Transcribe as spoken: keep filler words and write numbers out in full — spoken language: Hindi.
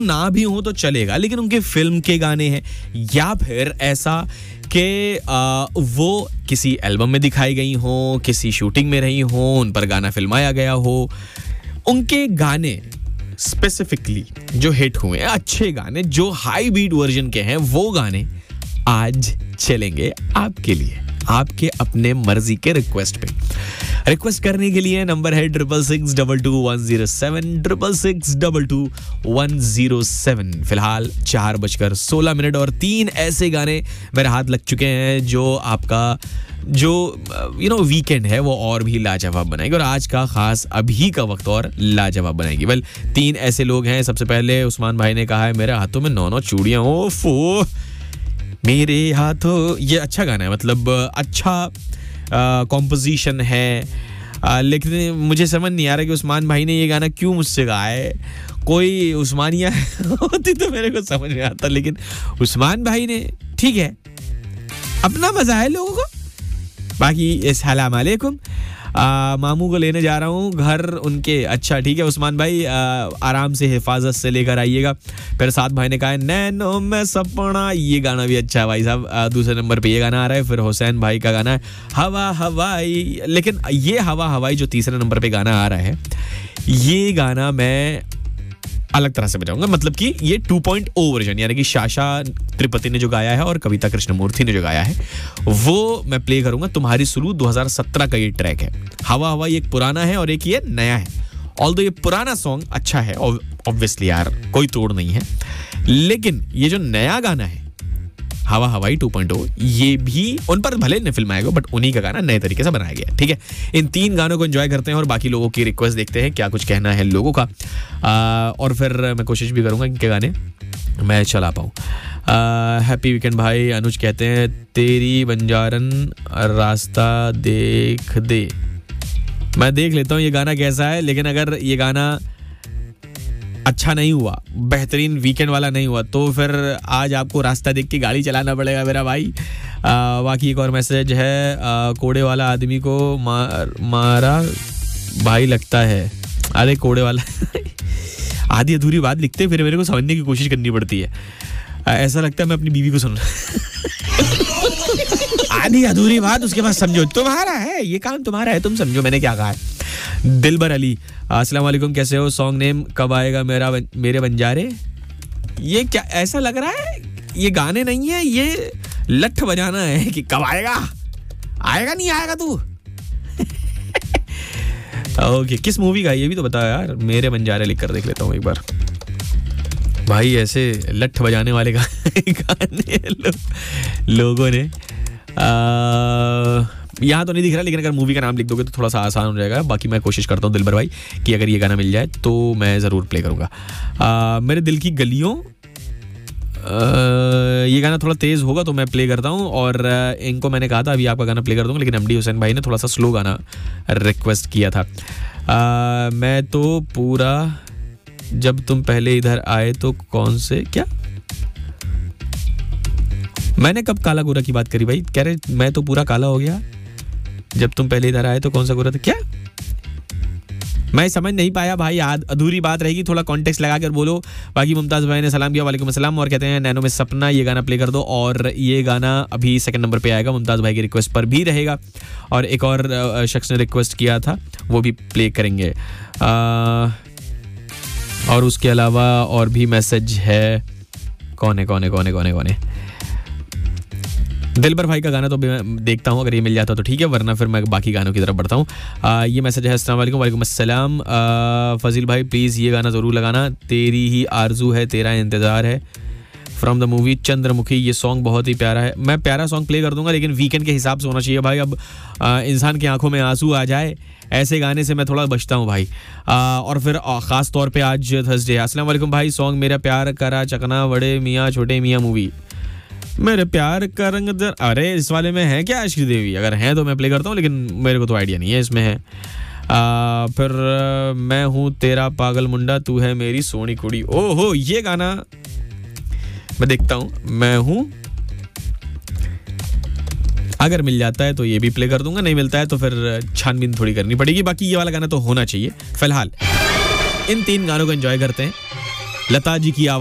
ना भी हो तो चलेगा, लेकिन उनके फिल्म के गाने हैं, या फिर ऐसा कि वो किसी एल्बम में दिखाई गई हो, किसी शूटिंग में रही हो, उन पर गाना फिल्माया गया हो, उनके गाने स्पेसिफिकली जो हिट हुए हैं, अच्छे गाने जो हाई बीट वर्जन के हैं, वो गाने आज चलेंगे आपके लिए, आपके अपने मर्जी के रिक्वेस्ट पे। रिक्वेस्ट करने के लिए नंबर है triple six double two one zero seven triple six double two one zero seven. फिलहाल चार बजकर सोलह मिनट और तीन ऐसे गाने मेरे हाथ लग चुके हैं जो आपका जो यू नो वीकेंड है वो और भी लाजवाब बनाएगी, और आज का खास अभी का वक्त और लाजवाब बनाएगी। वेल, तीन ऐसे लोग हैं। सबसे पहले उस्मान भाई ने कहा है मेरे हाथों में नौ नौ चूड़ियां, ओ फो मेरे हाथों, ये अच्छा गाना है, मतलब अच्छा कॉम्पोजिशन uh, है, uh, लेकिन मुझे समझ नहीं आ रहा कि उस्मान भाई ने ये गाना क्यों मुझसे गाया है। कोई उस्मानिया होती तो मेरे को समझ में आता, लेकिन उस्मान भाई ने, ठीक है, अपना मजा है लोगों को। बाकी अस्सलाम वालेकुम, मामू को लेने जा रहा हूँ घर उनके। अच्छा ठीक है उस्मान भाई, आ, आराम से हिफाजत से लेकर आइएगा। फिर साथ भाई ने कहा नैनो में सपना, ये गाना भी अच्छा है भाई साहब। दूसरे नंबर पे ये गाना आ रहा है। फिर हुसैन भाई का गाना है हवा हवाई, लेकिन ये हवा हवाई जो तीसरे नंबर पे गाना आ रहा है, ये गाना मैं अलग तरह से बजाऊंगा, मतलब कि ये टू पॉइंट ओ वर्जन, यानी कि शाशा त्रिपति ने जो गाया है और कविता कृष्णमूर्ति ने जो गाया है, वो मैं प्ले करूंगा। तुम्हारी सुलू दो हज़ार सत्रह का ये ट्रैक है। हवा हवा एक पुराना है और एक ये नया है। ऑल्दो ये पुराना सॉन्ग अच्छा है, ऑब्वियसली यार कोई तोड़ नहीं है, लेकिन ये जो नया गाना है हवा हवाई टू पॉइंट ओ, ये भी उन पर भले ने फिल्माया गया, बट उन्हीं का गाना नए तरीके से बनाया गया। ठीक है, इन तीन गानों को एंजॉय करते हैं और बाकी लोगों की रिक्वेस्ट देखते हैं क्या कुछ कहना है लोगों का, आ, और फिर मैं कोशिश भी करूंगा इनके गाने मैं चला पाऊँ। हैप्पी वीकेंड भाई। अनुज कहते हैं तेरी बंजारन रास्ता देख दे। मैं देख लेता हूँ ये गाना कैसा है, लेकिन अगर ये गाना अच्छा नहीं हुआ, बेहतरीन वीकेंड वाला नहीं हुआ, तो फिर आज आपको रास्ता देख के गाड़ी चलाना पड़ेगा मेरा भाई। बाकी एक और मैसेज है, आ, कोड़े वाला आदमी को मार, मारा भाई लगता है। अरे कोड़े वाला आधी अधूरी बात लिखते फिर मेरे को समझने की कोशिश करनी पड़ती है। आ, ऐसा लगता है मैं अपनी बीवी को सुन आधी अधूरी बात, उसके बाद समझो तुम्हारा है ये काम, तुम्हारा है, तुम समझो मैंने क्या कहा है। दिलबर अली, अस्सलाम वालेकुम, कैसे हो? सॉन्ग नेम कब आएगा मेरा बन, मेरे बंजारे। ये क्या ऐसा लग रहा है, ये गाने नहीं है, ये लठ बजाना है कि कब आएगा, आएगा नहीं आएगा तू। ओके, किस मूवी का ये भी तो बता यार। मेरे बंजारे लिख कर देख लेता हूँ एक बार भाई। ऐसे लठ बजाने वाले गाने लो, लोगों ने आ, यहाँ तो नहीं दिख रहा, लेकिन अगर मूवी का नाम लिख दोगे तो थोड़ा सा आसान हो जाएगा। बाकी मैं कोशिश करता हूँ दिलबर भाई कि अगर ये गाना मिल जाए तो मैं ज़रूर प्ले करूँगा। आ, मेरे दिल की गलियों, आ, ये गाना थोड़ा तेज़ होगा तो मैं प्ले करता हूँ, और इनको मैंने कहा था अभी आपका गाना प्ले कर दूँगा, लेकिन एमडी हुसैन भाई ने थोड़ा सा स्लो गाना रिक्वेस्ट किया था। आ, मैं तो पूरा जब तुम पहले इधर आए तो कौन से, क्या मैंने कब काला गोरा की बात करी भाई? कह रहे मैं तो पूरा काला हो गया जब तुम पहले इधर आए तो कौन सा गोरा था, क्या मैं समझ नहीं पाया भाई। अधूरी बात रहेगी, थोड़ा कॉन्टेक्स्ट लगा कर बोलो। बाकी मुमताज़ भाई ने सलाम किया, वालेकुम अस्सलाम, और कहते हैं नैनो में सपना, ये गाना प्ले कर दो, और ये गाना अभी सेकंड नंबर पे आएगा, मुमताज़ भाई की रिक्वेस्ट पर भी रहेगा। और एक और शख्स ने रिक्वेस्ट किया था, वो भी प्ले करेंगे। आ, और उसके अलावा और भी मैसेज है, कौन है कौन है कौन है कौन है कौन है दिलबर भाई का गाना तो मैं देखता हूँ, अगर ये मिल जाता तो ठीक है, वरना फिर मैं बाकी गानों की तरफ बढ़ता हूँ। ये मैसेज है, अस्सलाम वालेकुम। वालेकुम अस्सलाम। फजील भाई प्लीज़ ये गाना ज़रूर लगाना, तेरी ही आरजू है तेरा इंतज़ार है, फ्रॉम द मूवी चंद्रमुखी। ये सॉन्ग बहुत ही प्यारा है। मैं प्यारा सॉन्ग प्ले कर दूंगा, लेकिन वीकेंड के हिसाब से होना चाहिए भाई। अब इंसान की आंखों में आंसू आ जाए ऐसे गाने से मैं थोड़ा बचता हूँ भाई। आ, और फिर ख़ास तौर पे आज थर्सडे। अस्सलाम वालेकुम भाई, सॉन्ग मेरा प्यार करा चकना बड़े मियाँ छोटे मियाँ मूवी, मेरे प्यार का रंग दर, अरे इस वाले में है क्या श्रीदेवी? अगर है तो मैं प्ले करता हूँ, लेकिन मेरे को तो आइडिया नहीं है इसमें है। आ, फिर आ, मैं हूँ तेरा पागल मुंडा तू है मेरी सोनी कुड़ी, ओहो ये गाना मैं देखता हूँ। मैं हूँ, अगर मिल जाता है तो ये भी प्ले कर दूंगा, नहीं मिलता है तो फिर छानबीन थोड़ी करनी पड़ेगी। बाकी ये वाला गाना तो होना चाहिए। फिलहाल इन तीन गानों को एंजॉय करते हैं। लता जी की